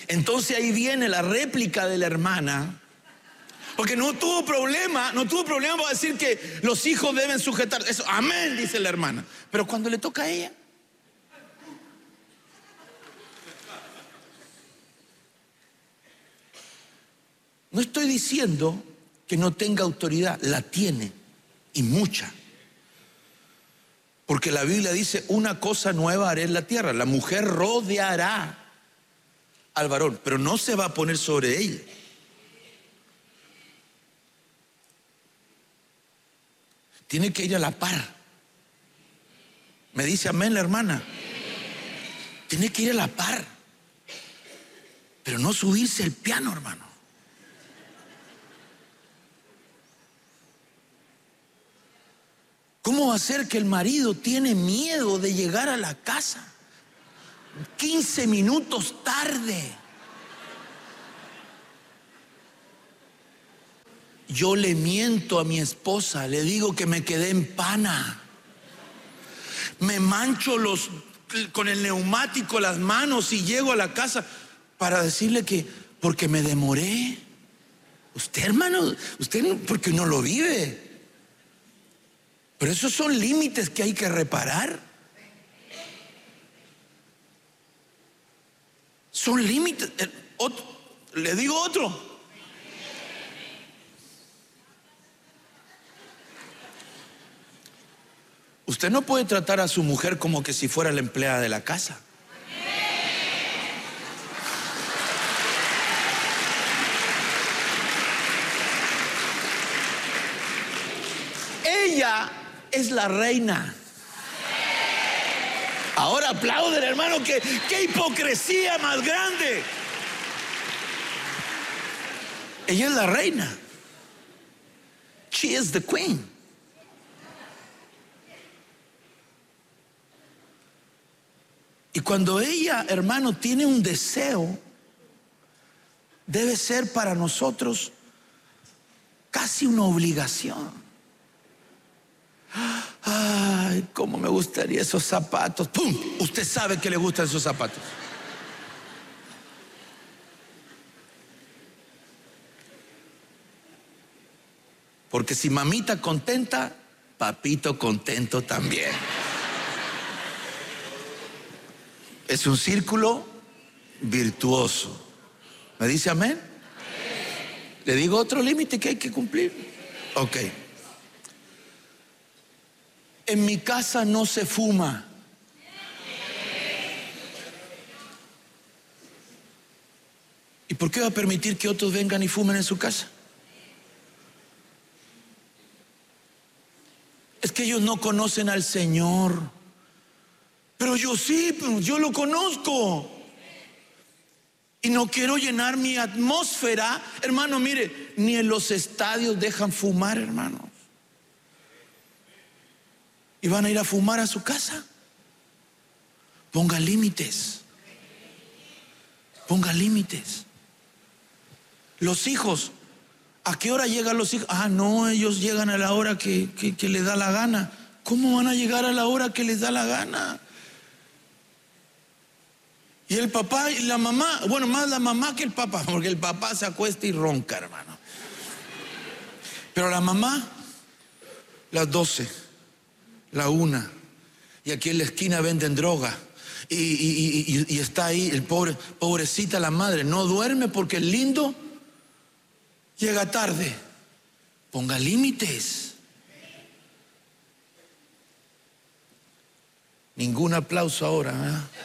Entonces ahí viene la réplica de la hermana, porque no tuvo problema para decir que los hijos deben sujetar. Eso, amén, dice la hermana. Pero cuando le toca a ella, no estoy diciendo que no tenga autoridad, la tiene, y mucha. Porque la Biblia dice, una cosa nueva haré en la tierra. La mujer rodeará al varón, pero no se va a poner sobre ella. Tiene que ir a la par. Me dice amén la hermana. Tiene que ir a la par, pero no subirse el piano, hermano. ¿Cómo va a ser que el marido tiene miedo de llegar a la casa 15 minutos tarde? Yo le miento a mi esposa, le digo que me quedé en pana. Me mancho con el neumático las manos y llego a la casa para decirle que porque me demoré. Usted, hermano, usted porque no lo vive. Pero esos son límites que hay que reparar. Son límites. Le digo otro. Usted no puede tratar a su mujer como que si fuera la empleada de la casa. Ella es la reina. Ahora aplauden, hermano, qué hipocresía más grande. Ella es la reina. She is the queen. Y cuando ella, hermano, tiene un deseo, debe ser para nosotros casi una obligación. Ay, cómo me gustaría esos zapatos. ¡Pum! Usted sabe que le gustan esos zapatos. Porque si mamita contenta, papito contento también. Es un círculo virtuoso. ¿Me dice amén? ¿Le digo otro límite que hay que cumplir? Ok. En mi casa no se fuma. ¿Y por qué va a permitir que otros vengan y fumen en su casa? Es que ellos no conocen al Señor. Pero yo sí, yo lo conozco. Y no quiero llenar mi atmósfera. Hermano, mire, ni en los estadios dejan fumar, hermano. Y van a ir a fumar a su casa. Ponga límites. Ponga límites. Los hijos, ¿a qué hora llegan los hijos? Ah, no, ellos llegan a la hora que les da la gana. ¿Cómo van a llegar a la hora que les da la gana? Y el papá y la mamá, bueno, más la mamá que el papá, porque el papá se acuesta y ronca, hermano. Pero la mamá, las 12. La 1, y aquí en la esquina venden droga, y está ahí el pobrecita la madre, no duerme porque el lindo llega tarde. Ponga límites. Ningún aplauso ahora, ¿eh?